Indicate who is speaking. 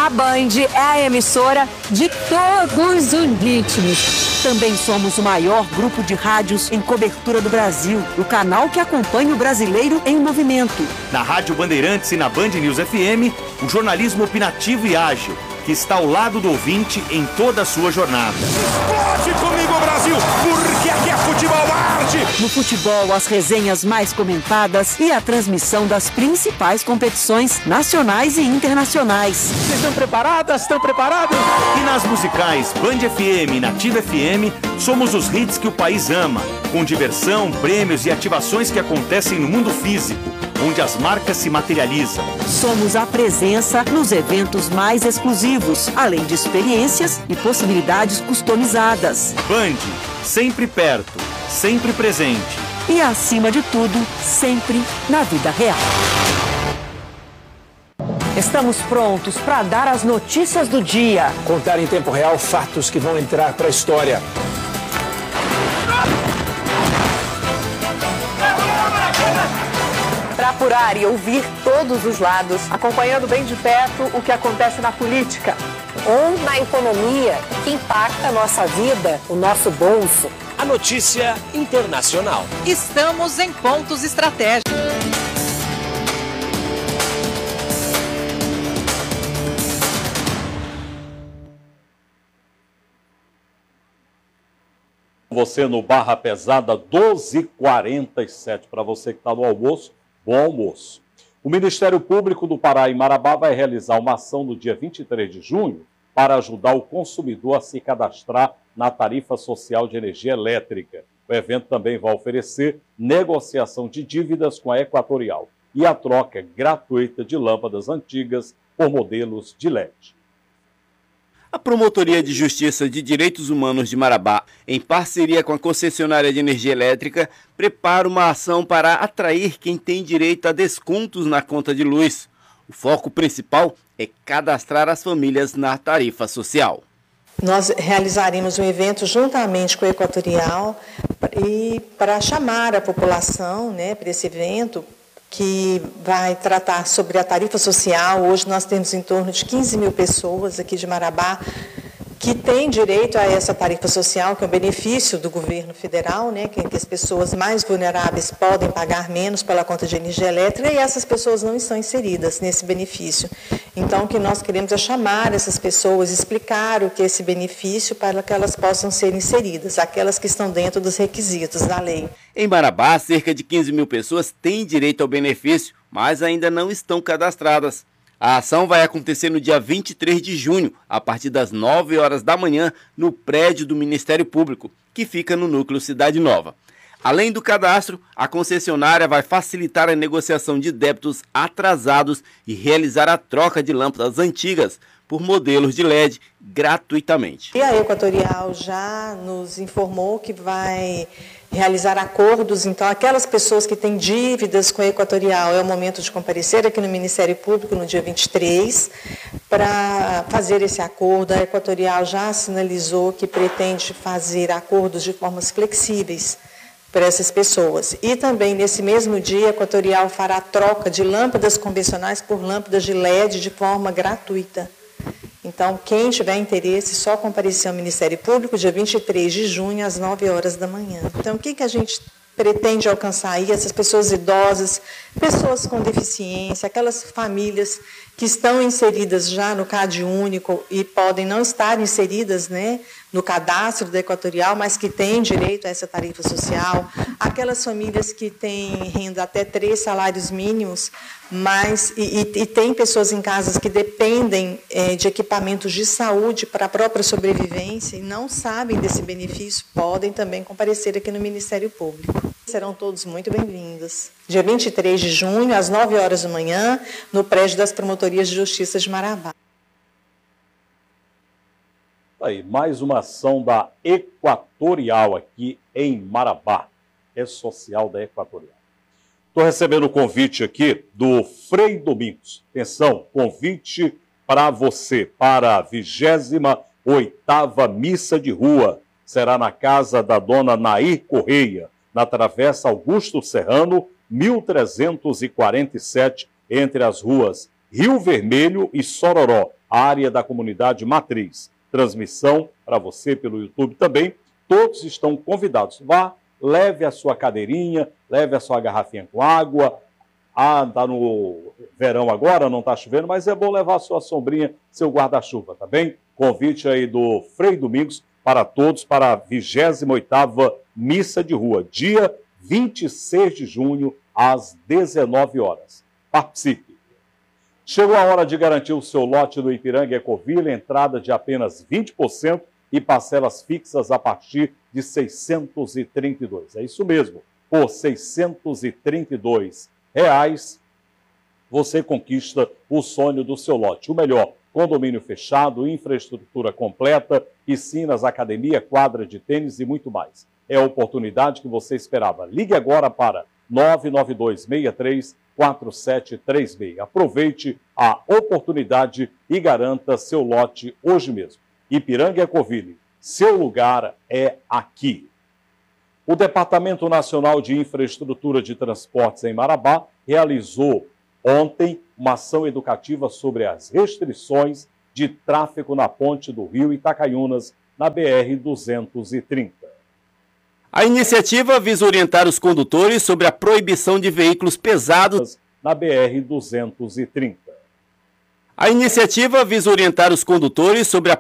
Speaker 1: A Band é a emissora de todos os ritmos. Também somos o maior grupo de rádios em cobertura do Brasil, o canal que acompanha o brasileiro em movimento.
Speaker 2: Na Rádio Bandeirantes e na Band News FM, o jornalismo opinativo e ágil, que está ao lado do ouvinte em toda a sua jornada.
Speaker 3: Explode comigo, Brasil, porque aqui é futebol arte.
Speaker 1: No futebol, as resenhas mais comentadas e a transmissão das principais competições nacionais e internacionais.
Speaker 3: Vocês estão preparadas? Estão preparados?
Speaker 2: E nas musicais Band FM e Nativa FM, somos os hits que o país ama, com diversão, prêmios e ativações que acontecem no mundo físico, onde as marcas se materializam.
Speaker 1: Somos a presença nos eventos mais exclusivos, além de experiências e possibilidades customizadas.
Speaker 2: Band, sempre perto, sempre presente.
Speaker 1: E, acima de tudo, sempre na vida real. Estamos prontos para dar as notícias do dia.
Speaker 3: Contar em tempo real fatos que vão entrar para a história.
Speaker 1: Para apurar e ouvir todos os lados, acompanhando bem de perto o que acontece na política ou na economia, que impacta a nossa vida, o nosso bolso.
Speaker 4: A notícia internacional.
Speaker 5: Estamos em pontos estratégicos.
Speaker 6: Você no Barra Pesada 12h47. Para você que está no almoço, bom almoço. O Ministério Público do Pará em Marabá vai realizar uma ação no dia 23 de junho para ajudar o consumidor a se cadastrar na tarifa social de energia elétrica. O evento também vai oferecer negociação de dívidas com a Equatorial e a troca gratuita de lâmpadas antigas por modelos de LED.
Speaker 7: A Promotoria de Justiça de Direitos Humanos de Marabá, em parceria com a concessionária de energia elétrica, prepara uma ação para atrair quem tem direito a descontos na conta de luz. O foco principal é cadastrar as famílias na tarifa social.
Speaker 8: Nós realizaremos um evento juntamente com a Equatorial e para chamar a população, para esse evento, que vai tratar sobre a tarifa social. Hoje nós temos em torno de 15 mil pessoas aqui de Marabá que têm direito a essa tarifa social, que é um benefício do governo federal, que as pessoas mais vulneráveis podem pagar menos pela conta de energia elétrica e essas pessoas não estão inseridas nesse benefício. Então, o que nós queremos é chamar essas pessoas, explicar o que é esse benefício para que elas possam ser inseridas, aquelas que estão dentro dos requisitos da lei.
Speaker 7: Em Marabá, cerca de 15 mil pessoas têm direito ao benefício, mas ainda não estão cadastradas. A ação vai acontecer no dia 23 de junho, a partir das 9 horas da manhã, no prédio do Ministério Público, que fica no núcleo Cidade Nova. Além do cadastro, a concessionária vai facilitar a negociação de débitos atrasados e realizar a troca de lâmpadas antigas por modelos de LED gratuitamente.
Speaker 8: E a Equatorial já nos informou que vai realizar acordos, então aquelas pessoas que têm dívidas com a Equatorial, é o momento de comparecer aqui no Ministério Público no dia 23 para fazer esse acordo. A Equatorial já sinalizou que pretende fazer acordos de formas flexíveis para essas pessoas. E também, nesse mesmo dia, a Equatorial fará troca de lâmpadas convencionais por lâmpadas de LED de forma gratuita. Então, quem tiver interesse, só comparecer ao Ministério Público, dia 23 de junho, às 9 horas da manhã. Então, o que a gente pretende alcançar aí? Essas pessoas idosas, pessoas com deficiência, aquelas famílias que estão inseridas já no CAD único e podem não estar inseridas, no cadastro da Equatorial, mas que têm direito a essa tarifa social, aquelas famílias que têm renda até 3 salários mínimos, mas e tem pessoas em casas que dependem de equipamentos de saúde para a própria sobrevivência e não sabem desse benefício, podem também comparecer aqui no Ministério Público. Serão todos muito bem-vindos. Dia 23 de junho, às 9 horas da manhã, no prédio das Promotorias de Justiça de Marabá.
Speaker 6: Aí, mais uma ação da Equatorial aqui em Marabá. É social da Equatorial. Estou recebendo o convite aqui do Frei Domingos. Atenção, convite para você, para a 28ª Missa de Rua. Será na casa da dona Nair Correia, na Travessa Augusto Serrano, 1347, entre as ruas Rio Vermelho e Sororó, área da comunidade matriz. Transmissão para você pelo YouTube também. Todos estão convidados. Vá, leve a sua cadeirinha, leve a sua garrafinha com água. Está no verão agora, não está chovendo, mas é bom levar a sua sombrinha, seu guarda-chuva, tá bem? Convite aí do Frei Domingos para todos para a 28ª Missa de Rua, dia 26 de junho, às 19 horas. Participe! Chegou a hora de garantir o seu lote no Ipiranga Ecoville, entrada de apenas 20% e parcelas fixas a partir de R$ 632. É isso mesmo, por R$ 632 você conquista o sonho do seu lote. O melhor, condomínio fechado, infraestrutura completa, piscinas, academia, quadra de tênis e muito mais. É a oportunidade que você esperava. Ligue agora para 992634736. Aproveite a oportunidade e garanta seu lote hoje mesmo. Ipiranga Ecoville, seu lugar é aqui. O Departamento Nacional de Infraestrutura de Transportes em Marabá realizou ontem uma ação educativa sobre as restrições de tráfego na ponte do Rio Itacaiunas, na BR-230.
Speaker 7: A iniciativa visa orientar os condutores sobre a proibição de veículos pesados
Speaker 6: na BR-230.
Speaker 7: A iniciativa visa orientar os condutores sobre a